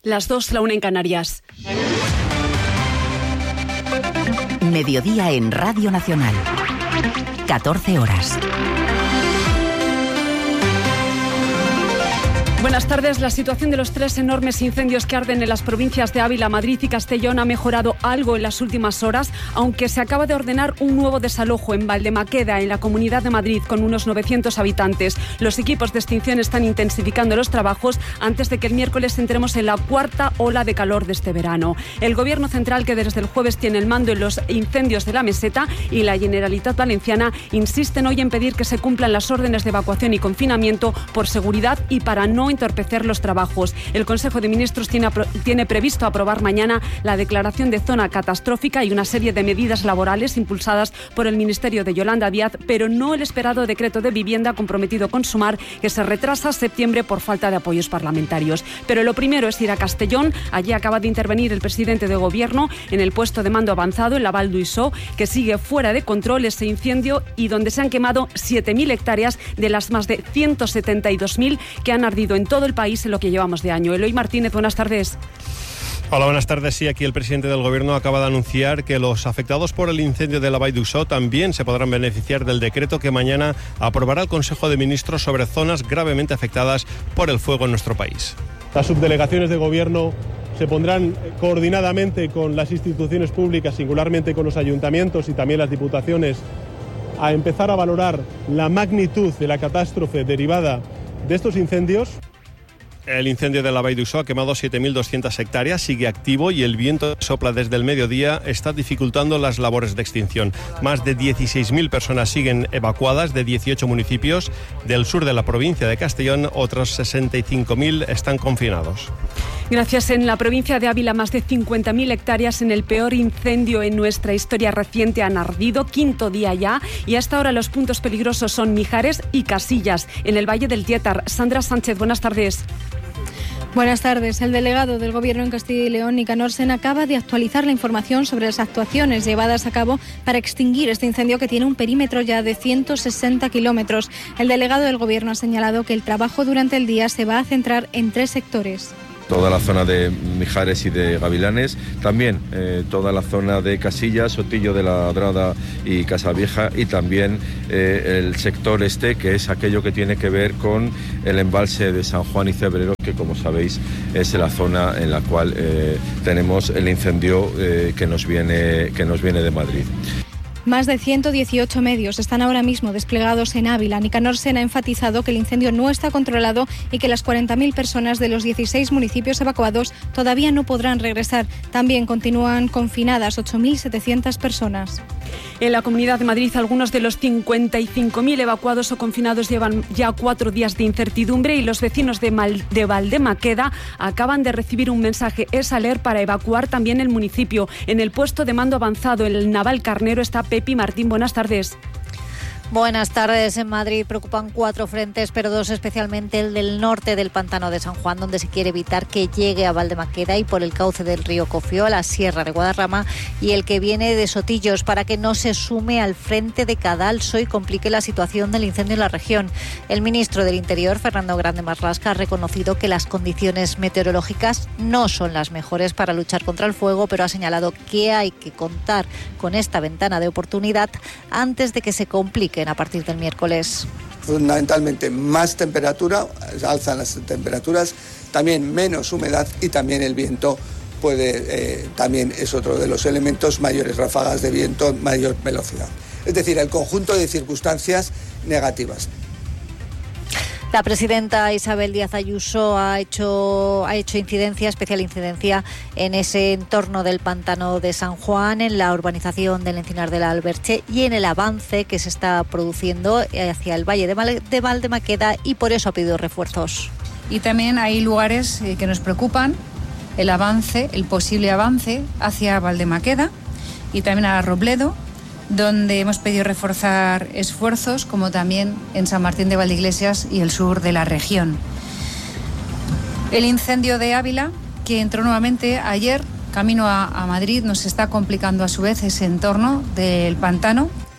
Las 2, la 1 en Canarias. Mediodía en Radio Nacional. 14 horas. Buenas tardes. La situación de los 3 enormes incendios que arden en las provincias de Ávila, Madrid y Castellón ha mejorado algo en las últimas horas, aunque se acaba de ordenar un nuevo desalojo en Valdemaqueda, en la Comunidad de Madrid, con unos 900 habitantes. Los equipos de extinción están intensificando los trabajos antes de que el miércoles entremos en la 4ª ola de calor de este verano. El Gobierno central, que desde el jueves tiene el mando en los incendios de la Meseta, y la Generalitat Valenciana insisten hoy en pedir que se cumplan las órdenes de evacuación y confinamiento por seguridad y para no entorpecer los trabajos. El Consejo de Ministros tiene previsto aprobar mañana la declaración de zona catastrófica y una serie de medidas laborales impulsadas por el Ministerio de Yolanda Díaz, pero no el esperado decreto de vivienda comprometido con Sumar, que se retrasa a septiembre por falta de apoyos parlamentarios. Pero lo primero es ir a Castellón. Allí acaba de intervenir el presidente de Gobierno en el puesto de mando avanzado, en la Val d'Uixó, que sigue fuera de control ese incendio y donde se han quemado 7.000 hectáreas de las más de 172.000 que han ardido en todo el país en lo que llevamos de año. Eloy Martínez, buenas tardes. Hola, buenas tardes. Sí, aquí el presidente del Gobierno acaba de anunciar que los afectados por el incendio de la Vall d'Uixó también se podrán beneficiar del decreto que mañana aprobará el Consejo de Ministros sobre zonas gravemente afectadas por el fuego en nuestro país. Las subdelegaciones de Gobierno se pondrán coordinadamente con las instituciones públicas, singularmente con los ayuntamientos y también las diputaciones, a empezar a valorar la magnitud de la catástrofe derivada de estos incendios. El incendio de la Vall d'Uixó ha quemado 7.200 hectáreas, sigue activo y el viento que sopla desde el mediodía está dificultando las labores de extinción. Más de 16.000 personas siguen evacuadas de 18 municipios del sur de la provincia de Castellón. Otros 65.000 están confinados. Gracias. En la provincia de Ávila, más de 50.000 hectáreas en el peor incendio en nuestra historia reciente han ardido, 5º día ya, y hasta ahora los puntos peligrosos son Mijares y Casillas, en el Valle del Tietar. Sandra Sánchez, buenas tardes. Buenas tardes. El delegado del Gobierno en Castilla y León, Nicanor Sena, acaba de actualizar la información sobre las actuaciones llevadas a cabo para extinguir este incendio que tiene un perímetro ya de 160 kilómetros. El delegado del Gobierno ha señalado que el trabajo durante el día se va a centrar en 3 sectores. Toda la zona de Mijares y de Gavilanes, también toda la zona de Casillas, Sotillo de la Drada y Casavieja, y también el sector este, que es aquello que tiene que ver con el embalse de San Juan y Cebreros, que como sabéis es la zona en la cual tenemos el incendio que nos viene de Madrid. Más de 118 medios están ahora mismo desplegados en Ávila. Nicanor Sena ha enfatizado que el incendio no está controlado y que las 40.000 personas de los 16 municipios evacuados todavía no podrán regresar. También continúan confinadas 8.700 personas. En la Comunidad de Madrid, algunos de los 55.000 evacuados o confinados llevan ya 4 días de incertidumbre y los vecinos de Valdemaqueda acaban de recibir un mensaje. Es aler para evacuar también el municipio. En el puesto de mando avanzado, el Naval Carnero, está Pepi Martín. Buenas tardes. Buenas tardes. En Madrid preocupan 4 frentes, pero 2 especialmente el del norte del pantano de San Juan, donde se quiere evitar que llegue a Valdemaqueda y por el cauce del río Cofió a la Sierra de Guadarrama, y el que viene de Sotillos, para que no se sume al frente de Cadalso y complique la situación del incendio en la región. El ministro del Interior, Fernando Grande Marlasca, ha reconocido que las condiciones meteorológicas no son las mejores para luchar contra el fuego, pero ha señalado que hay que contar con esta ventana de oportunidad antes de que se complique a partir del miércoles. Fundamentalmente más temperatura, alzan las temperaturas, también menos humedad y también el viento también es otro de los elementos, mayores ráfagas de viento, mayor velocidad. Es decir, el conjunto de circunstancias negativas. La presidenta Isabel Díaz Ayuso ha hecho especial incidencia en ese entorno del pantano de San Juan, en la urbanización del Encinar de la Alberche y en el avance que se está produciendo hacia el Valle de Valdemaqueda, y por eso ha pedido refuerzos. Y también hay lugares que nos preocupan, el posible avance hacia Valdemaqueda y también a Robledo, donde hemos pedido reforzar esfuerzos, como también en San Martín de Valdeiglesias y el sur de la región. El incendio de Ávila, que entró nuevamente ayer camino a Madrid, nos está complicando a su vez ese entorno del pantano.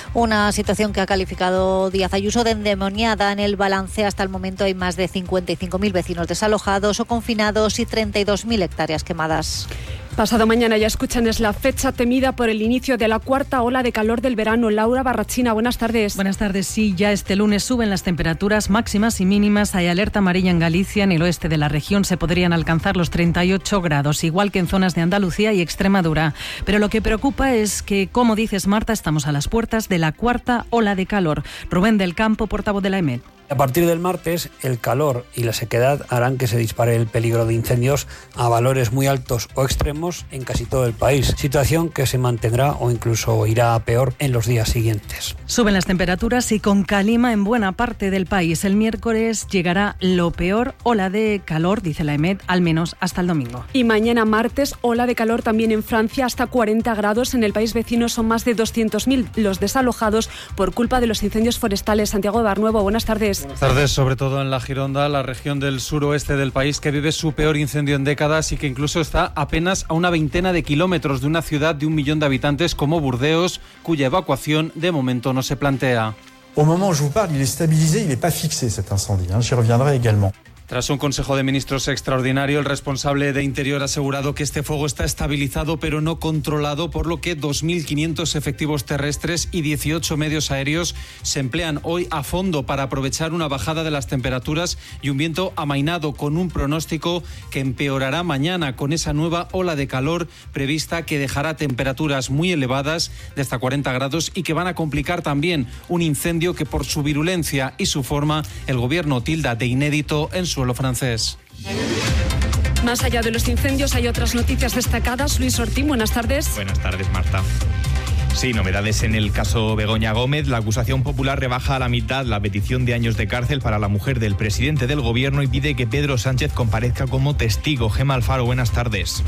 Una situación que ha calificado Díaz Ayuso de endemoniada. En el balance hasta el momento hay más de 55.000 vecinos desalojados o confinados y 32.000 hectáreas quemadas. Pasado mañana, ya escuchan, es la fecha temida por el inicio de la cuarta ola de calor del verano. Laura Barrachina, buenas tardes. Buenas tardes. Sí, ya este lunes suben las temperaturas máximas y mínimas. Hay alerta amarilla en Galicia. En el oeste de la región se podrían alcanzar los 38 grados, igual que en zonas de Andalucía y Extremadura. Pero lo que preocupa es que, como dices, Marta, estamos a las puertas de la cuarta ola de calor. Rubén del Campo, portavoz de la EMET. A partir del martes, el calor y la sequedad harán que se dispare el peligro de incendios a valores muy altos o extremos en casi todo el país, situación que se mantendrá o incluso irá a peor en los días siguientes. Suben las temperaturas y con calima en buena parte del país. El miércoles llegará lo peor, ola de calor, dice la EMET, al menos hasta el domingo. Y mañana martes, ola de calor también en Francia, hasta 40 grados. En el país vecino son más de 200.000 los desalojados por culpa de los incendios forestales. Santiago Barnuevo, buenas tardes. Buenas tardes, sobre todo en la Gironda, la región del suroeste del país que vive su peor incendio en décadas y que incluso está apenas a una veintena de kilómetros de una ciudad de 1 millón de habitantes como Burdeos, cuya evacuación de momento no se plantea. Au moment où je vous parle, il est stabilisé, il n'est pas fixé cet incendie. J'y reviendrai également. Tras un Consejo de Ministros extraordinario, el responsable de Interior ha asegurado que este fuego está estabilizado pero no controlado, por lo que 2.500 efectivos terrestres y 18 medios aéreos se emplean hoy a fondo para aprovechar una bajada de las temperaturas y un viento amainado, con un pronóstico que empeorará mañana con esa nueva ola de calor prevista que dejará temperaturas muy elevadas de hasta 40 grados y que van a complicar también un incendio que, por su virulencia y su forma, el gobierno tilda de inédito en suelo francés. Más allá de los incendios hay otras noticias destacadas. Luis Ortín, buenas tardes. Buenas tardes, Marta. Sí, novedades en el caso Begoña Gómez. La acusación popular rebaja a la mitad la petición de años de cárcel para la mujer del presidente del gobierno y pide que Pedro Sánchez comparezca como testigo. Gemma Alfaro, buenas tardes.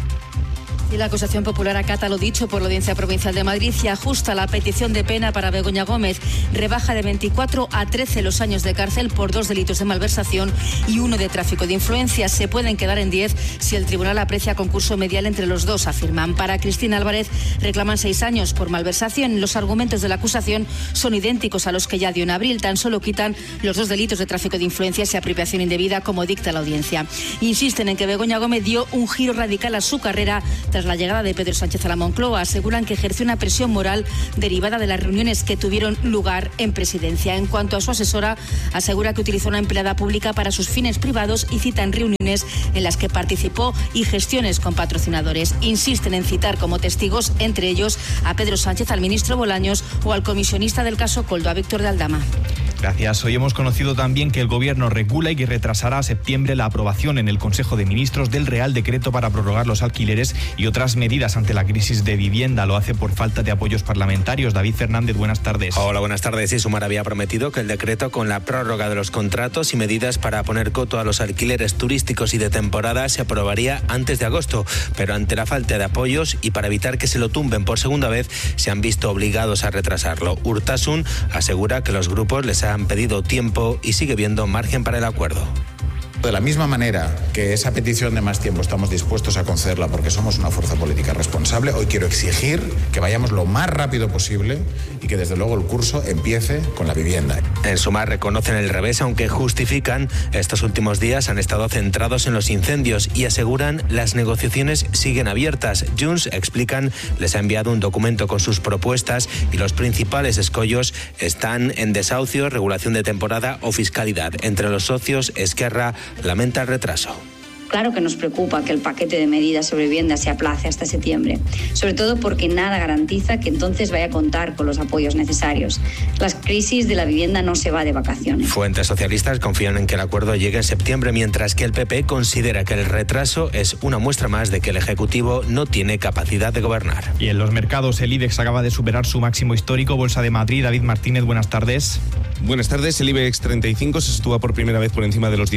Y la acusación popular acata lo dicho por la Audiencia Provincial de Madrid y ajusta la petición de pena para Begoña Gómez. Rebaja de 24 a 13 los años de cárcel por 2 delitos de malversación y 1 de tráfico de influencias. Se pueden quedar en 10 si el tribunal aprecia concurso medial entre los dos, afirman. Para Cristina Álvarez reclaman 6 años por malversación. Los argumentos de la acusación son idénticos a los que ya dio en abril. Tan solo quitan los 2 delitos de tráfico de influencias y apropiación indebida, como dicta la audiencia. Insisten en que Begoña Gómez dio un giro radical a su carrera tras la llegada de Pedro Sánchez a la Moncloa. Aseguran que ejerció una presión moral derivada de las reuniones que tuvieron lugar en presidencia. En cuanto a su asesora, asegura que utilizó una empleada pública para sus fines privados y citan reuniones en las que participó y gestiones con patrocinadores. Insisten en citar como testigos, entre ellos, a Pedro Sánchez, al ministro Bolaños o al comisionista del caso Koldo, a Víctor de Aldama. Gracias. Hoy hemos conocido también que el Gobierno regula y que retrasará a septiembre la aprobación en el Consejo de Ministros del Real Decreto para prorrogar los alquileres y otras medidas ante la crisis de vivienda. Lo hace por falta de apoyos parlamentarios. David Fernández, buenas tardes. Hola, buenas tardes. Sí, Sumar había prometido que el decreto con la prórroga de los contratos y medidas para poner coto a los alquileres turísticos y de temporada se aprobaría antes de agosto, pero ante la falta de apoyos y para evitar que se lo tumben por segunda vez, se han visto obligados a retrasarlo. Urtasun asegura que los grupos les han pedido tiempo y sigue viendo margen para el acuerdo. De la misma manera que esa petición de más tiempo estamos dispuestos a concederla porque somos una fuerza política responsable, hoy quiero exigir que vayamos lo más rápido posible y que desde luego el curso empiece con la vivienda. En Sumar reconocen el revés, aunque justifican estos últimos días han estado centrados en los incendios y aseguran las negociaciones siguen abiertas. Junts, explican, les ha enviado un documento con sus propuestas y los principales escollos están en desahucio, regulación de temporada o fiscalidad. Entre los socios, Esquerra lamenta el retraso. Claro que nos preocupa que el paquete de medidas sobre vivienda se aplace hasta septiembre, sobre todo porque nada garantiza que entonces vaya a contar con los apoyos necesarios. La crisis de la vivienda no se va de vacaciones. Fuentes socialistas confían en que el acuerdo llegue en septiembre, mientras que el PP considera que el retraso es una muestra más de que el Ejecutivo no tiene capacidad de gobernar. Y en los mercados, el IBEX acaba de superar su máximo histórico. Bolsa de Madrid, David Martínez, buenas tardes. Buenas tardes. El IBEX 35 se sitúa por primera vez por encima de los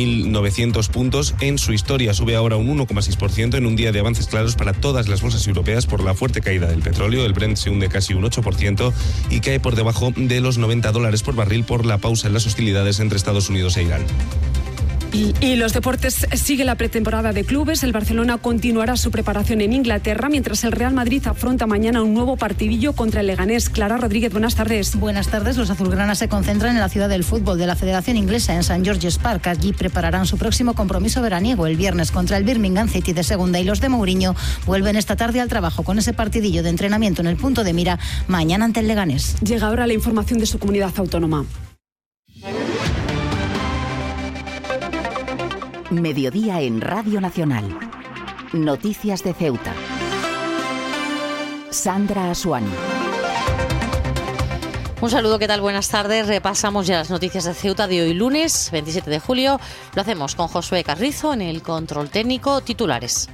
19.900 puntos en su historia. Sube ahora un 1,6% en un día de avances claros para todas las bolsas europeas por la fuerte caída del petróleo. El Brent se hunde casi un 8% y cae por debajo de los $90 por barril por la pausa en las hostilidades entre Estados Unidos e Irán. Y los deportes, sigue la pretemporada de clubes. El Barcelona continuará su preparación en Inglaterra, mientras el Real Madrid afronta mañana un nuevo partidillo contra el Leganés. Clara Rodríguez, buenas tardes. Buenas tardes. Los azulgranas se concentran en la ciudad del fútbol de la Federación Inglesa, en St. George's Park. Allí prepararán su próximo compromiso veraniego el viernes contra el Birmingham City de segunda, y los de Mourinho vuelven esta tarde al trabajo con ese partidillo de entrenamiento en el punto de mira mañana ante el Leganés. Llega ahora la información de su comunidad autónoma. Mediodía en Radio Nacional. Noticias de Ceuta. Sandra Asuani. Un saludo, ¿qué tal? Buenas tardes. Repasamos ya las noticias de Ceuta de hoy lunes, 27 de julio. Lo hacemos con Josué Carrizo en el control técnico. Titulares.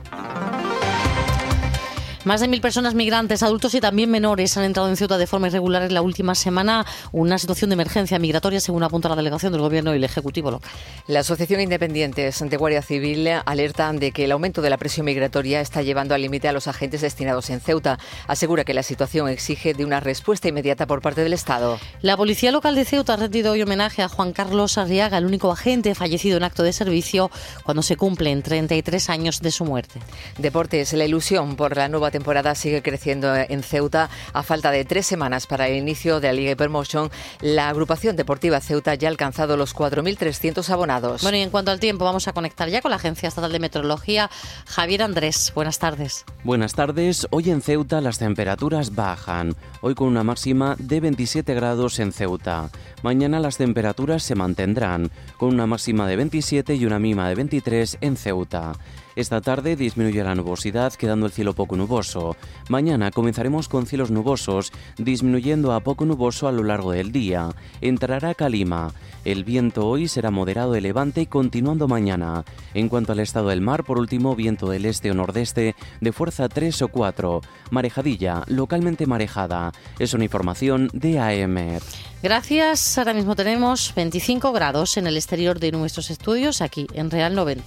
Más de 1.000 personas migrantes, adultos y también menores han entrado en Ceuta de forma irregular en la última semana. Una situación de emergencia migratoria, según apunta la delegación del Gobierno y el Ejecutivo local. La Asociación Independientes de Guardia Civil alerta de que el aumento de la presión migratoria está llevando al límite a los agentes destinados en Ceuta. Asegura que la situación exige de una respuesta inmediata por parte del Estado. La Policía Local de Ceuta ha rendido hoy homenaje a Juan Carlos Arriaga, el único agente fallecido en acto de servicio cuando se cumplen 33 años de su muerte. Deportes, la ilusión por la nueva temporada sigue creciendo en Ceuta. A falta de 3 semanas para el inicio de la Liga Hypermotion, la agrupación deportiva Ceuta ya ha alcanzado los 4.300 abonados. Bueno, y en cuanto al tiempo, vamos a conectar ya con la Agencia Estatal de Meteorología. Javier Andrés, buenas tardes. Buenas tardes. Hoy en Ceuta las temperaturas bajan. Hoy con una máxima de 27 grados en Ceuta. Mañana las temperaturas se mantendrán, con una máxima de 27 y una mínima de 23 en Ceuta. Esta tarde disminuye la nubosidad, quedando el cielo poco nuboso. Mañana comenzaremos con cielos nubosos, disminuyendo a poco nuboso a lo largo del día. Entrará calima. El viento hoy será moderado de levante y continuando mañana. En cuanto al estado del mar, por último, viento del este o nordeste de fuerza 3 o 4. Marejadilla, localmente marejada. Es una información de AEMET. Gracias. Ahora mismo tenemos 25 grados en el exterior de nuestros estudios, aquí en Real 90.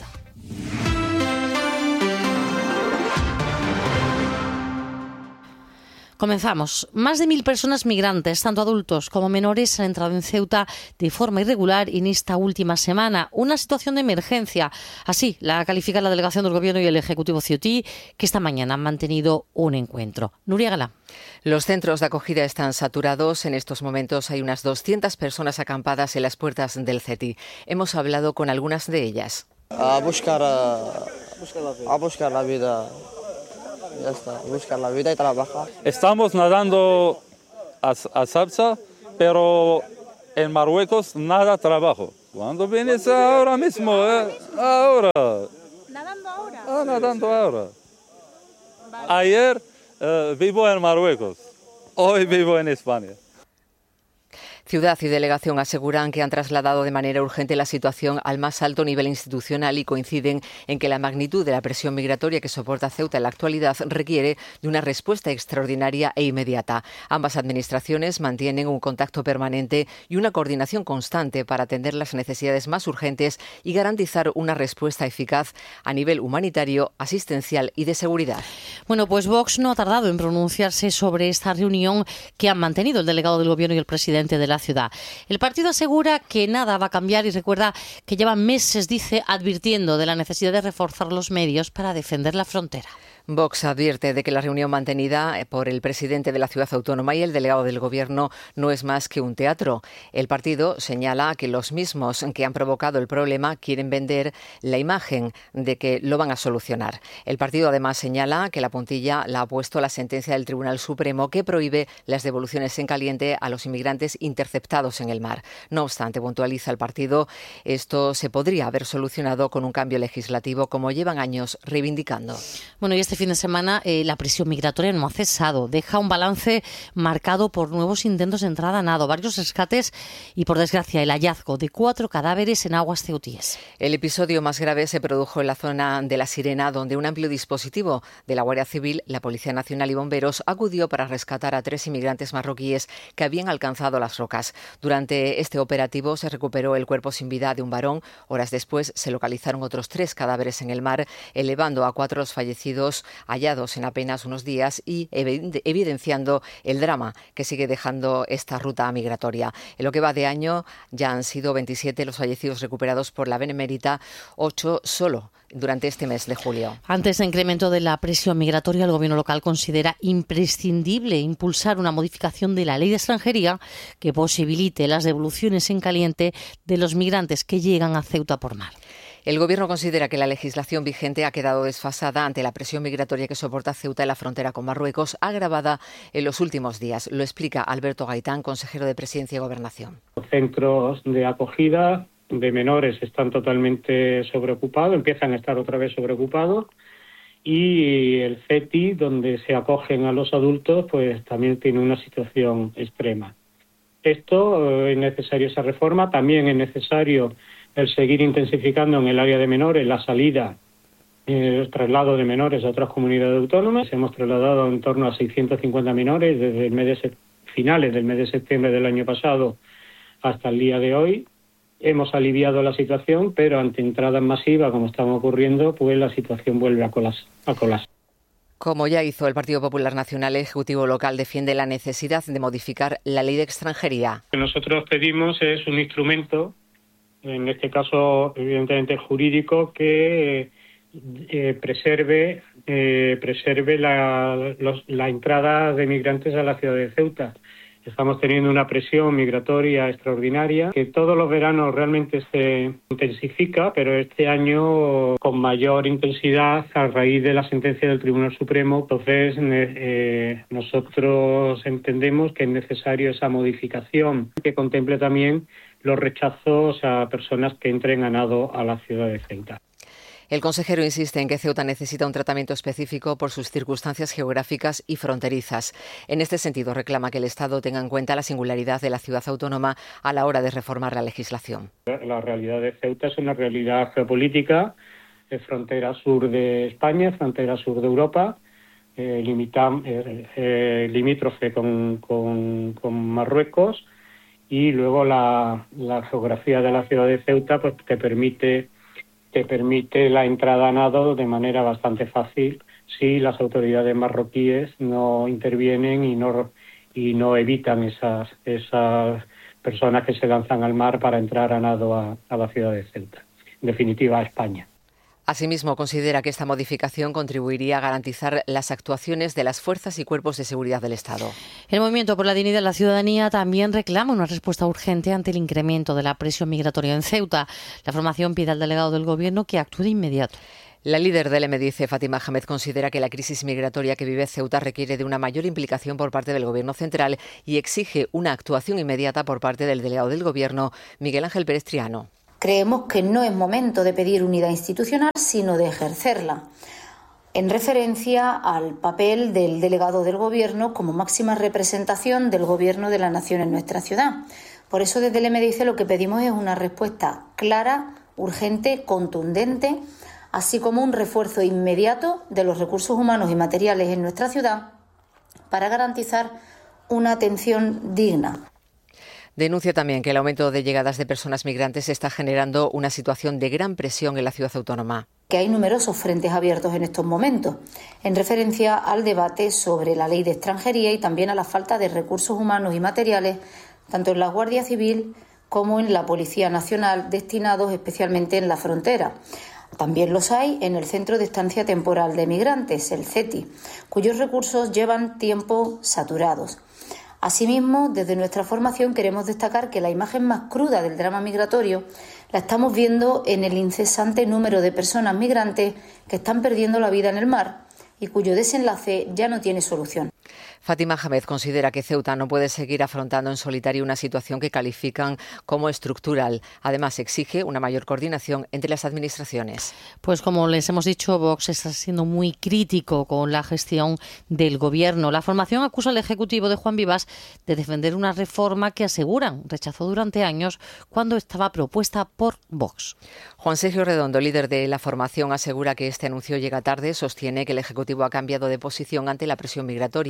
Comenzamos. Más de 1.000 personas migrantes, tanto adultos como menores, han entrado en Ceuta de forma irregular en esta última semana. Una situación de emergencia. Así la califica la delegación del Gobierno y el Ejecutivo ceutí, que esta mañana han mantenido un encuentro. Nuria Galán. Los centros de acogida están saturados. En estos momentos hay unas 200 personas acampadas en las puertas del CETI. Hemos hablado con algunas de ellas. A buscar la vida. Ya está, buscar la vida y trabajar. Estamos nadando a Sabza, pero en Marruecos nada trabajo. ¿Cuándo vienes? Ahora mismo, ahora. ¿Nadando ahora? Nadando ahora. Vale. Ayer vivo en Marruecos, hoy vivo en España. Ciudad y delegación aseguran que han trasladado de manera urgente la situación al más alto nivel institucional y coinciden en que la magnitud de la presión migratoria que soporta Ceuta en la actualidad requiere de una respuesta extraordinaria e inmediata. Ambas administraciones mantienen un contacto permanente y una coordinación constante para atender las necesidades más urgentes y garantizar una respuesta eficaz a nivel humanitario, asistencial y de seguridad. Bueno, pues Vox no ha tardado en pronunciarse sobre esta reunión que han mantenido el delegado del Gobierno y el presidente de la ciudad. El partido asegura que nada va a cambiar y recuerda que llevan meses, dice, advirtiendo de la necesidad de reforzar los medios para defender la frontera. Vox advierte de que la reunión mantenida por el presidente de la ciudad autónoma y el delegado del Gobierno no es más que un teatro. El partido señala que los mismos que han provocado el problema quieren vender la imagen de que lo van a solucionar. El partido además señala que la puntilla la ha puesto la sentencia del Tribunal Supremo que prohíbe las devoluciones en caliente a los inmigrantes interceptados en el mar. No obstante, puntualiza el partido, esto se podría haber solucionado con un cambio legislativo como llevan años reivindicando. Bueno, y este fin de semana la presión migratoria no ha cesado. Deja un balance marcado por nuevos intentos de entrada a nado, varios rescates y, por desgracia, el hallazgo de 4 cadáveres en aguas ceutíes. El episodio más grave se produjo en la zona de La Sirena, donde un amplio dispositivo de la Guardia Civil, la Policía Nacional y bomberos acudió para rescatar a 3 inmigrantes marroquíes que habían alcanzado las rocas. Durante este operativo se recuperó el cuerpo sin vida de un varón. Horas después se localizaron otros 3 cadáveres en el mar, elevando a 4 los fallecidos hallados en apenas unos días y evidenciando el drama que sigue dejando esta ruta migratoria. En lo que va de año ya han sido 27 los fallecidos recuperados por la Benemérita, 8 solo durante este mes de julio. Ante ese incremento de la presión migratoria, el Gobierno local considera imprescindible impulsar una modificación de la ley de extranjería que posibilite las devoluciones en caliente de los migrantes que llegan a Ceuta por mar. El Gobierno considera que la legislación vigente ha quedado desfasada ante la presión migratoria que soporta Ceuta en la frontera con Marruecos, agravada en los últimos días. Lo explica Alberto Gaitán, consejero de Presidencia y Gobernación. Los centros de acogida de menores están totalmente sobreocupados, empiezan a estar otra vez sobreocupados, y el CETI, donde se acogen a los adultos, pues también tiene una situación extrema. Esto es necesario esa reforma, también es necesario el seguir intensificando en el área de menores la salida, el traslado de menores a otras comunidades autónomas. Hemos trasladado en torno a 650 menores desde el finales del mes de septiembre del año pasado hasta el día de hoy. Hemos aliviado la situación, pero ante entradas masivas, como están ocurriendo, pues la situación vuelve a colapsar. Como ya hizo el Partido Popular Nacional, el Ejecutivo local defiende la necesidad de modificar la ley de extranjería. Lo que nosotros pedimos es un instrumento, en este caso evidentemente jurídico, que preserve la entrada de migrantes a la ciudad de Ceuta. Estamos teniendo una presión migratoria extraordinaria que todos los veranos realmente se intensifica, pero este año con mayor intensidad a raíz de la sentencia del Tribunal Supremo. Entonces nosotros entendemos que es necesario esa modificación que contemple también los rechazos a personas que entren a nado a la ciudad de Ceuta. El consejero insiste en que Ceuta necesita un tratamiento específico por sus circunstancias geográficas y fronterizas. En este sentido, reclama que el Estado tenga en cuenta la singularidad de la ciudad autónoma a la hora de reformar la legislación. La realidad de Ceuta es una realidad geopolítica, es frontera sur de España, frontera sur de Europa, limítrofe con Marruecos, y luego la geografía de la ciudad de Ceuta pues te permite la entrada a nado de manera bastante fácil si las autoridades marroquíes no intervienen y no evitan esas personas que se lanzan al mar para entrar a nado a la ciudad de Ceuta, en definitiva a España. Asimismo, considera que esta modificación contribuiría a garantizar las actuaciones de las fuerzas y cuerpos de seguridad del Estado. El Movimiento por la Dignidad de la Ciudadanía también reclama una respuesta urgente ante el incremento de la presión migratoria en Ceuta. La formación pide al delegado del Gobierno que actúe de inmediato. La líder del MDC, Fátima Hamed, considera que la crisis migratoria que vive Ceuta requiere de una mayor implicación por parte del Gobierno central y exige una actuación inmediata por parte del delegado del Gobierno, Miguel Ángel Pérez Triano. Creemos que no es momento de pedir unidad institucional, sino de ejercerla, en referencia al papel del delegado del Gobierno como máxima representación del Gobierno de la Nación en nuestra ciudad. Por eso, desde el MDC lo que pedimos es una respuesta clara, urgente, contundente, así como un refuerzo inmediato de los recursos humanos y materiales en nuestra ciudad para garantizar una atención digna. Denuncia también que el aumento de llegadas de personas migrantes está generando una situación de gran presión en la ciudad autónoma. Que hay numerosos frentes abiertos en estos momentos, en referencia al debate sobre la ley de extranjería y también a la falta de recursos humanos y materiales, tanto en la Guardia Civil como en la Policía Nacional, destinados especialmente en la frontera. También los hay en el Centro de Estancia Temporal de Migrantes, el CETI, cuyos recursos llevan tiempo saturados. Asimismo, desde nuestra formación queremos destacar que la imagen más cruda del drama migratorio la estamos viendo en el incesante número de personas migrantes que están perdiendo la vida en el mar y cuyo desenlace ya no tiene solución. Fátima Hamed considera que Ceuta no puede seguir afrontando en solitario una situación que califican como estructural. Además, exige una mayor coordinación entre las administraciones. Pues como les hemos dicho, Vox está siendo muy crítico con la gestión del Gobierno. La formación acusa al Ejecutivo de Juan Vivas de defender una reforma que aseguran rechazó durante años cuando estaba propuesta por Vox. Juan Sergio Redondo, líder de la formación, asegura que este anuncio llega tarde. Sostiene que el Ejecutivo ha cambiado de posición ante la presión migratoria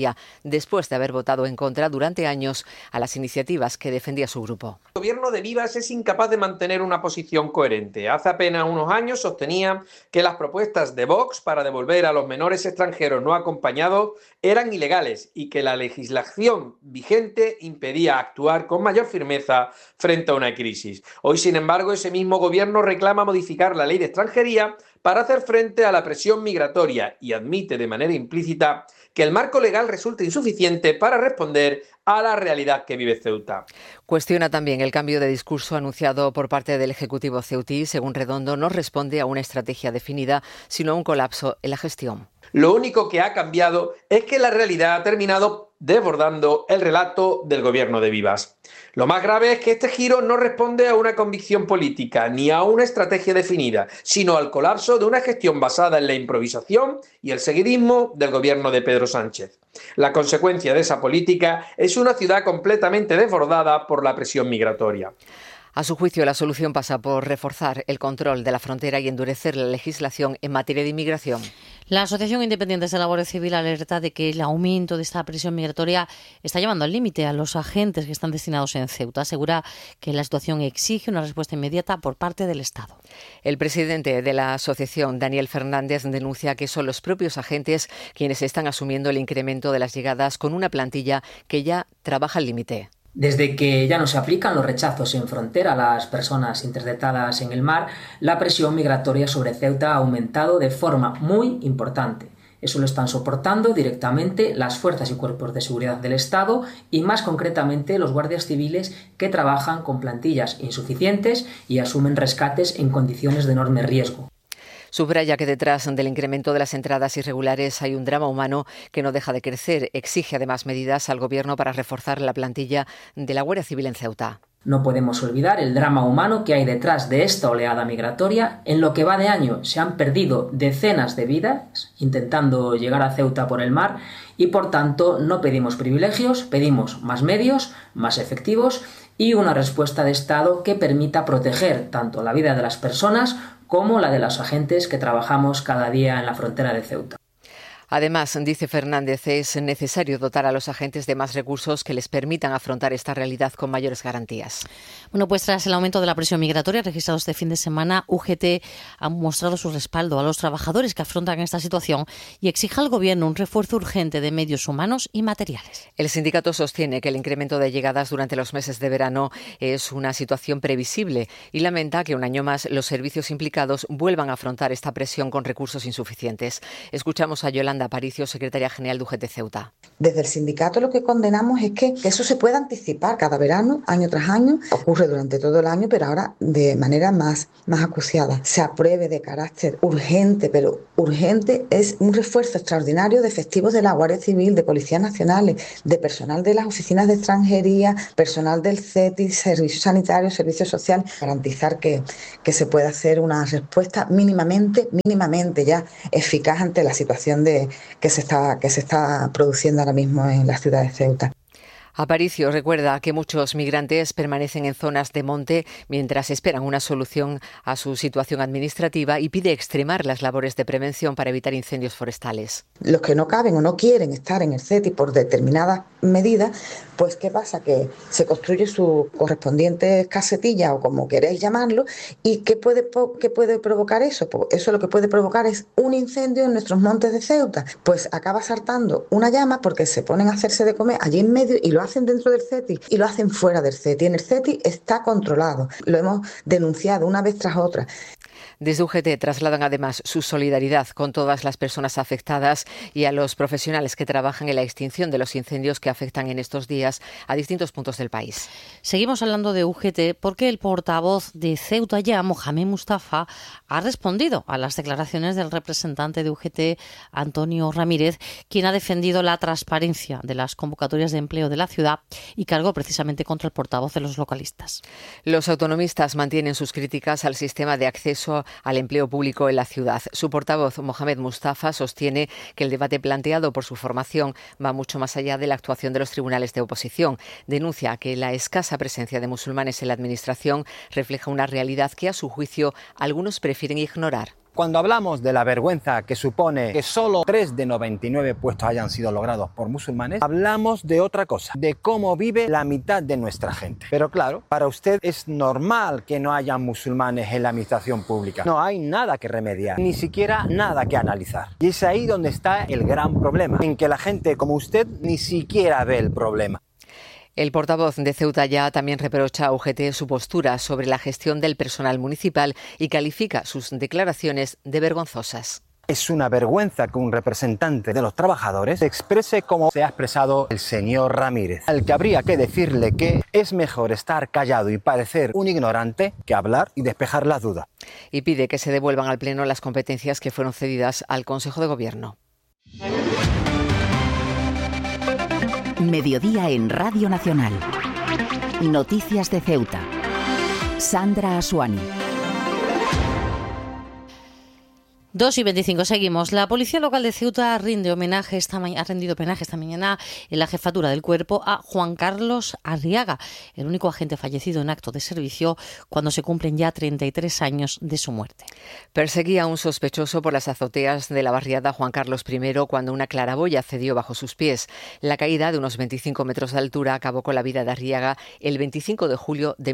extraordinaria, después de haber votado en contra durante años a las iniciativas que defendía su grupo. El gobierno de Vivas es incapaz de mantener una posición coherente. Hace apenas unos años sostenía que las propuestas de Vox para devolver a los menores extranjeros no acompañados eran ilegales y que la legislación vigente impedía actuar con mayor firmeza frente a una crisis. Hoy, sin embargo, ese mismo gobierno reclama modificar la ley de extranjería para hacer frente a la presión migratoria y admite de manera implícita que el marco legal resulta insuficiente para responder a la realidad que vive Ceuta. Cuestiona también el cambio de discurso anunciado por parte del Ejecutivo ceutí. Según Redondo, no responde a una estrategia definida, sino a un colapso en la gestión. Lo único que ha cambiado es que la realidad ha terminado desbordando el relato del gobierno de Vivas. Lo más grave es que este giro no responde a una convicción política ni a una estrategia definida, sino al colapso de una gestión basada en la improvisación y el seguidismo del gobierno de Pedro Sánchez. La consecuencia de esa política es una ciudad completamente desbordada por la presión migratoria. A su juicio, la solución pasa por reforzar el control de la frontera y endurecer la legislación en materia de inmigración. La Asociación Independientes de la Guardia Civil alerta de que el aumento de esta presión migratoria está llevando al límite a los agentes que están destinados en Ceuta. Asegura que la situación exige una respuesta inmediata por parte del Estado. El presidente de la asociación, Daniel Fernández, denuncia que son los propios agentes quienes están asumiendo el incremento de las llegadas con una plantilla que ya trabaja al límite. Desde que ya no se aplican los rechazos en frontera a las personas interceptadas en el mar, la presión migratoria sobre Ceuta ha aumentado de forma muy importante. Eso lo están soportando directamente las fuerzas y cuerpos de seguridad del Estado y más concretamente los guardias civiles que trabajan con plantillas insuficientes y asumen rescates en condiciones de enorme riesgo. Subraya que detrás del incremento de las entradas irregulares hay un drama humano que no deja de crecer. Exige además medidas al Gobierno para reforzar la plantilla de la Guardia Civil en Ceuta. No podemos olvidar el drama humano que hay detrás de esta oleada migratoria. En lo que va de año se han perdido decenas de vidas intentando llegar a Ceuta por el mar y por tanto no pedimos privilegios, pedimos más medios, más efectivos y una respuesta de Estado que permita proteger tanto la vida de las personas como la de los agentes que trabajamos cada día en la frontera de Ceuta. Además, dice Fernández, es necesario dotar a los agentes de más recursos que les permitan afrontar esta realidad con mayores garantías. Bueno, pues tras el aumento de la presión migratoria registrado este fin de semana, UGT ha mostrado su respaldo a los trabajadores que afrontan esta situación y exige al Gobierno un refuerzo urgente de medios humanos y materiales. El sindicato sostiene que el incremento de llegadas durante los meses de verano es una situación previsible y lamenta que un año más los servicios implicados vuelvan a afrontar esta presión con recursos insuficientes. Escuchamos a Yolanda Aparicio, secretaria general de UGT Ceuta. Desde el sindicato lo que condenamos es que eso se pueda anticipar cada verano, año tras año, ocurre durante todo el año, pero ahora de manera más acuciada. Se apruebe de carácter urgente, pero urgente es un refuerzo extraordinario de efectivos de la Guardia Civil, de policías nacionales, de personal de las oficinas de extranjería, personal del CETI, servicios sanitarios, servicios sociales, garantizar que se pueda hacer una respuesta mínimamente ya eficaz ante la situación que se está produciendo ahora mismo en la ciudad de Ceuta. Aparicio recuerda que muchos migrantes permanecen en zonas de monte mientras esperan una solución a su situación administrativa y pide extremar las labores de prevención para evitar incendios forestales. Los que no caben o no quieren estar en el CETI por determinadas medidas, pues ¿qué pasa? Que se construye su correspondiente casetilla o como queréis llamarlo, y ¿qué puede provocar eso? Pues eso lo que puede provocar es un incendio en nuestros montes de Ceuta. Pues acaba saltando una llama porque se ponen a hacerse de comer allí en medio y lo hacen dentro del CETI y lo hacen fuera del CETI. En el CETI está controlado. Lo hemos denunciado una vez tras otra. Desde UGT trasladan además su solidaridad con todas las personas afectadas y a los profesionales que trabajan en la extinción de los incendios que afectan en estos días a distintos puntos del país. Seguimos hablando de UGT porque el portavoz de Ceuta ya, Mohamed Mustafa, ha respondido a las declaraciones del representante de UGT, Antonio Ramírez, quien ha defendido la transparencia de las convocatorias de empleo de la ciudad y cargó precisamente contra el portavoz de los localistas. Los autonomistas mantienen sus críticas al sistema de acceso al empleo público en la ciudad. Su portavoz, Mohamed Mustafa, sostiene que el debate planteado por su formación va mucho más allá de la actuación de los tribunales de oposición. Denuncia que la escasa presencia de musulmanes en la administración refleja una realidad que, a su juicio, algunos prefieren ignorar. Cuando hablamos de la vergüenza que supone que solo 3 de 99 puestos hayan sido logrados por musulmanes, hablamos de otra cosa, de cómo vive la mitad de nuestra gente. Pero claro, para usted es normal que no haya musulmanes en la administración pública. No hay nada que remediar, ni siquiera nada que analizar. Y es ahí donde está el gran problema, en que la gente como usted ni siquiera ve el problema. El portavoz de Ceuta Ya también reprocha a UGT su postura sobre la gestión del personal municipal y califica sus declaraciones de vergonzosas. Es una vergüenza que un representante de los trabajadores se exprese como se ha expresado el señor Ramírez, al que habría que decirle que es mejor estar callado y parecer un ignorante que hablar y despejar las dudas. Y pide que se devuelvan al Pleno las competencias que fueron cedidas al Consejo de Gobierno. Mediodía en Radio Nacional. Noticias de Ceuta. Sandra Asuani. 2:25, seguimos. La Policía Local de Ceuta ha rendido homenaje esta mañana en la jefatura del cuerpo a Juan Carlos Arriaga, el único agente fallecido en acto de servicio cuando se cumplen ya 33 años de su muerte. Perseguía a un sospechoso por las azoteas de la barriada Juan Carlos I cuando una claraboya cedió bajo sus pies. La caída de unos 25 metros de altura acabó con la vida de Arriaga el 25 de julio de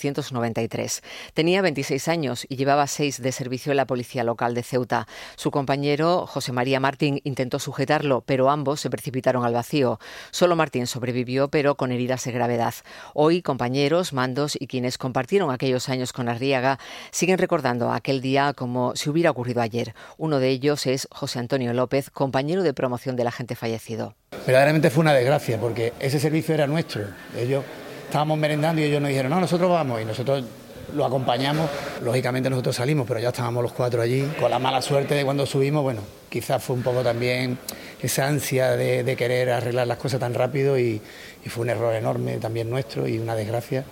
1993. Tenía 26 años y llevaba 6 de servicio en la Policía Local de Ceuta. Su compañero, José María Martín, intentó sujetarlo, pero ambos se precipitaron al vacío. Solo Martín sobrevivió, pero con heridas de gravedad. Hoy, compañeros, mandos y quienes compartieron aquellos años con Arriaga siguen recordando aquel día como si hubiera ocurrido ayer. Uno de ellos es José Antonio López, compañero de promoción del agente fallecido. Verdaderamente fue una desgracia, porque ese servicio era nuestro. Ellos estábamos merendando y ellos nos dijeron, no, nosotros vamos, y nosotros lo acompañamos. Lógicamente nosotros salimos, pero ya estábamos los 4 allí. Con la mala suerte de cuando subimos, bueno, quizás fue un poco también esa ansia de querer arreglar las cosas tan rápido y fue un error enorme también nuestro y una desgracia.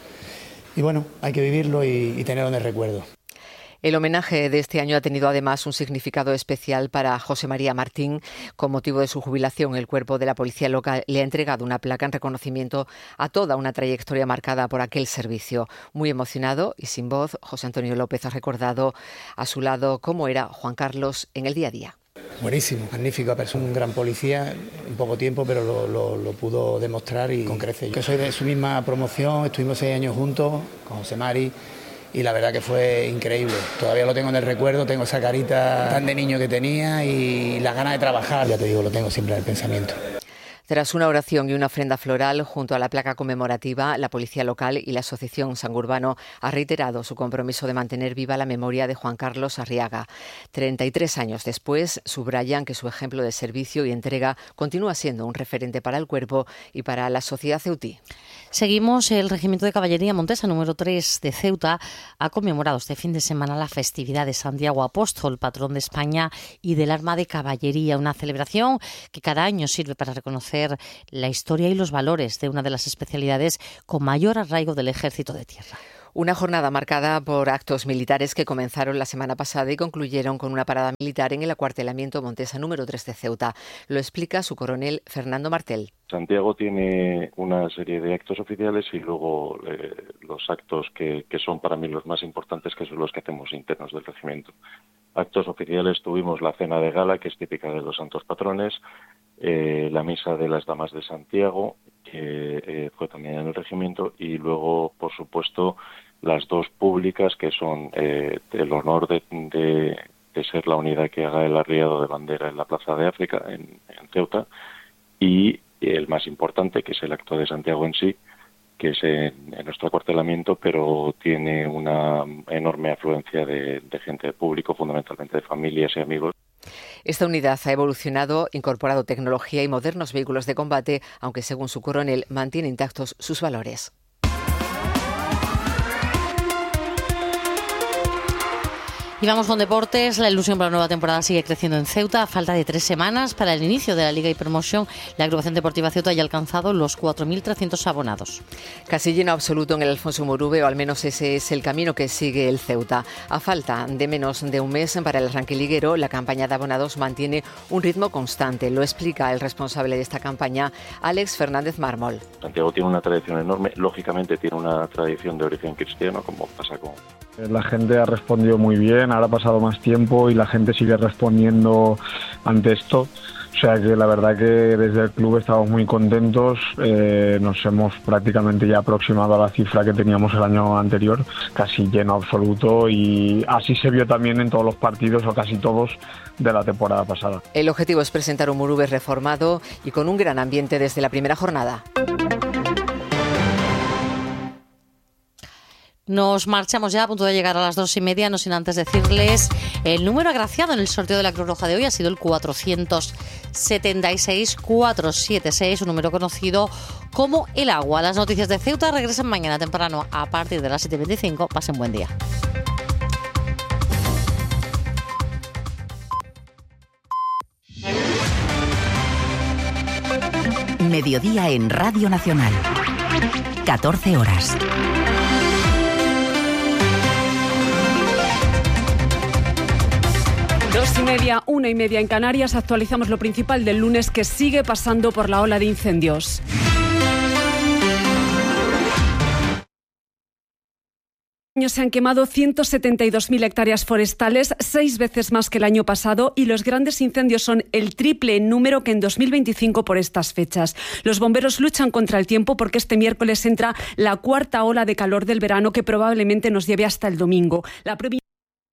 Y bueno, hay que vivirlo y tenerlo en el recuerdo. El homenaje de este año ha tenido además un significado especial para José María Martín. Con motivo de su jubilación, el cuerpo de la Policía Local le ha entregado una placa en reconocimiento a toda una trayectoria marcada por aquel servicio. Muy emocionado y sin voz, José Antonio López ha recordado a su lado cómo era Juan Carlos en el día a día. Buenísimo, magnífico, persona, un gran policía, en poco tiempo, pero lo pudo demostrar y con creces. Yo soy de su misma promoción, estuvimos 6 años juntos con José Mari. Y la verdad que fue increíble. Todavía lo tengo en el recuerdo, tengo esa carita tan de niño que tenía y las ganas de trabajar, ya te digo, lo tengo siempre en el pensamiento. Tras una oración y una ofrenda floral junto a la placa conmemorativa, la Policía Local y la Asociación Sangurbano ha reiterado su compromiso de mantener viva la memoria de Juan Carlos Arriaga. 33 años después, subrayan que su ejemplo de servicio y entrega continúa siendo un referente para el cuerpo y para la sociedad ceutí. Seguimos. El Regimiento de Caballería Montesa número 3 de Ceuta ha conmemorado este fin de semana la festividad de Santiago Apóstol, patrón de España y del Arma de Caballería, una celebración que cada año sirve para reconocer la historia y los valores de una de las especialidades con mayor arraigo del Ejército de Tierra. Una jornada marcada por actos militares que comenzaron la semana pasada y concluyeron con una parada militar en el acuartelamiento Montesa número 3 de Ceuta. Lo explica su coronel Fernando Martel. Santiago tiene una serie de actos oficiales y luego los actos que son para mí los más importantes, que son los que hacemos internos del regimiento. Actos oficiales tuvimos la cena de gala, que es típica de los santos patrones, la misa de las damas de Santiago, que fue también en el regimiento, y luego, por supuesto, las 2 públicas, que son el honor de ser la unidad que haga el arriado de bandera en la Plaza de África, en Ceuta, y el más importante, que es el acto de Santiago en sí, que es en nuestro acuartelamiento, pero tiene una enorme afluencia de gente de público, fundamentalmente de familias y amigos. Esta unidad ha evolucionado, incorporado tecnología y modernos vehículos de combate, aunque según su coronel mantiene intactos sus valores. Y vamos con deportes. La ilusión para la nueva temporada sigue creciendo en Ceuta. A falta de 3 semanas para el inicio de la Liga y Promoción, la agrupación deportiva Ceuta ya ha alcanzado los 4.300 abonados. Casi lleno absoluto en el Alfonso Murube, o al menos ese es el camino que sigue el Ceuta. A falta de menos de un mes para el arranque liguero, la campaña de abonados mantiene un ritmo constante. Lo explica el responsable de esta campaña, Alex Fernández Mármol. Santiago tiene una tradición enorme, lógicamente tiene una tradición de origen cristiano, como pasa con La gente ha respondido muy bien, ahora ha pasado más tiempo y la gente sigue respondiendo ante esto. O sea que la verdad que desde el club estamos muy contentos, nos hemos prácticamente ya aproximado a la cifra que teníamos el año anterior, casi lleno absoluto, y así se vio también en todos los partidos o casi todos de la temporada pasada. El objetivo es presentar un Murubes reformado y con un gran ambiente desde la primera jornada. Nos marchamos ya a punto de llegar a las 2:30, no sin antes decirles el número agraciado en el sorteo de la Cruz Roja de hoy ha sido el 476-476, un número conocido como el agua. Las noticias de Ceuta regresan mañana temprano a partir de las 7:25. Pasen buen día. Mediodía en Radio Nacional. 14 horas. Dos y media, 1:30 en Canarias. Actualizamos lo principal del lunes, que sigue pasando por la ola de incendios. Se han quemado 172.000 hectáreas forestales, 6 veces más que el año pasado, y los grandes incendios son el triple en número que en 2025 por estas fechas. Los bomberos luchan contra el tiempo porque este miércoles entra la cuarta ola de calor del verano que probablemente nos lleve hasta el domingo. La provincia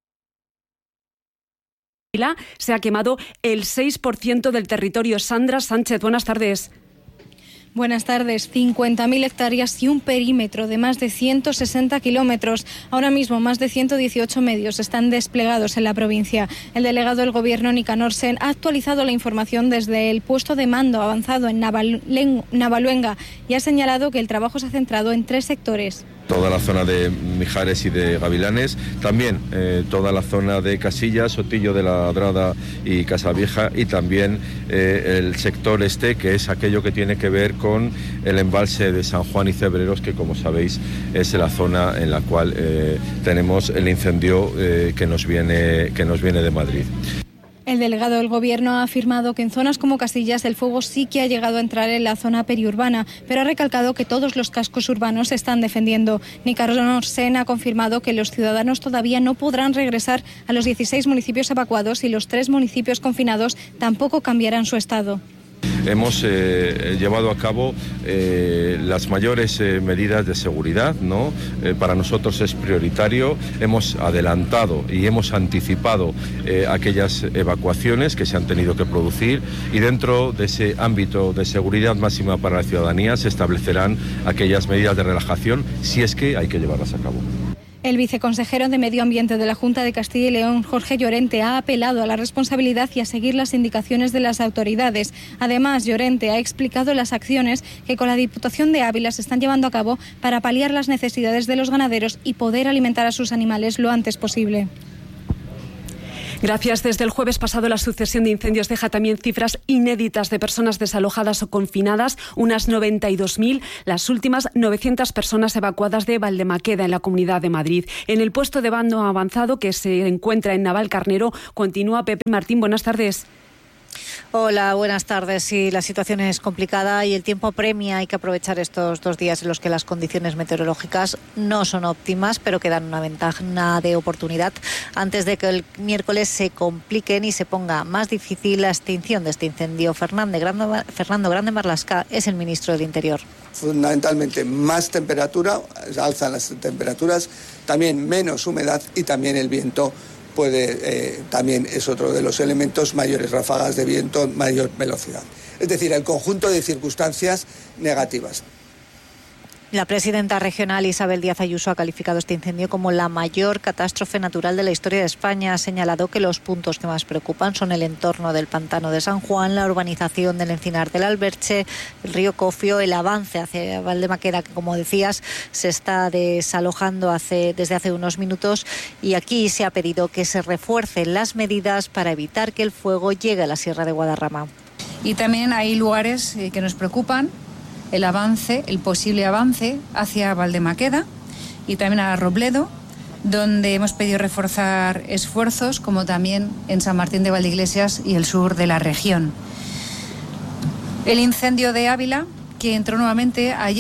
se ha quemado el 6% del territorio. Sandra Sánchez, buenas tardes. Buenas tardes. 50.000 hectáreas y un perímetro de más de 160 kilómetros. Ahora mismo, más de 118 medios están desplegados en la provincia. El delegado del Gobierno, Nicanor Sen, ha actualizado la información desde el puesto de mando avanzado en Navaluenga y ha señalado que el trabajo se ha centrado en 3 sectores. Toda la zona de Mijares y de Gavilanes, también toda la zona de Casillas, Sotillo de la Ladrada y Casavieja, y también el sector este, que es aquello que tiene que ver con el embalse de San Juan y Cebreros, que como sabéis es la zona en la cual tenemos el incendio que nos viene de Madrid. El delegado del Gobierno ha afirmado que en zonas como Casillas el fuego sí que ha llegado a entrar en la zona periurbana, pero ha recalcado que todos los cascos urbanos se están defendiendo. Nicanor Sen ha confirmado que los ciudadanos todavía no podrán regresar a los 16 municipios evacuados y los 3 municipios confinados tampoco cambiarán su estado. Hemos llevado a cabo las mayores medidas de seguridad, ¿no? Para nosotros es prioritario. Hemos adelantado y hemos anticipado aquellas evacuaciones que se han tenido que producir, y dentro de ese ámbito de seguridad máxima para la ciudadanía se establecerán aquellas medidas de relajación si es que hay que llevarlas a cabo. El viceconsejero de Medio Ambiente de la Junta de Castilla y León, Jorge Llorente, ha apelado a la responsabilidad y a seguir las indicaciones de las autoridades. Además, Llorente ha explicado las acciones que con la Diputación de Ávila se están llevando a cabo para paliar las necesidades de los ganaderos y poder alimentar a sus animales lo antes posible. Gracias. Desde el jueves pasado, la sucesión de incendios deja también cifras inéditas de personas desalojadas o confinadas, unas 92.000, las últimas 900 personas evacuadas de Valdemaqueda, en la Comunidad de Madrid. En el puesto de mando avanzado que se encuentra en Navalcarnero, continúa Pepe Martín. Buenas tardes. Hola, buenas tardes. Sí, la situación es complicada y el tiempo apremia. Hay que aprovechar estos 2 días en los que las condiciones meteorológicas no son óptimas, pero que dan una ventana de oportunidad antes de que el miércoles se compliquen y se ponga más difícil la extinción de este incendio. Fernando Grande Marlaska es el ministro del Interior. Fundamentalmente más temperatura, alzan las temperaturas, también menos humedad y también el viento también es otro de los elementos, mayores ráfagas de viento, mayor velocidad. Es decir, el conjunto de circunstancias negativas. La presidenta regional Isabel Díaz Ayuso ha calificado este incendio como la mayor catástrofe natural de la historia de España. Ha señalado que los puntos que más preocupan son el entorno del pantano de San Juan, la urbanización del Encinar del Alberche, el río Cofio, el avance hacia Valdemaqueda, que como decías se está desalojando desde hace unos minutos, y aquí se ha pedido que se refuercen las medidas para evitar que el fuego llegue a la Sierra de Guadarrama. Y también hay lugares que nos preocupan, el posible avance hacia Valdemaqueda y también a Robledo, donde hemos pedido reforzar esfuerzos, como también en San Martín de Valdeiglesias y el sur de la región. El incendio de Ávila, que entró nuevamente ayer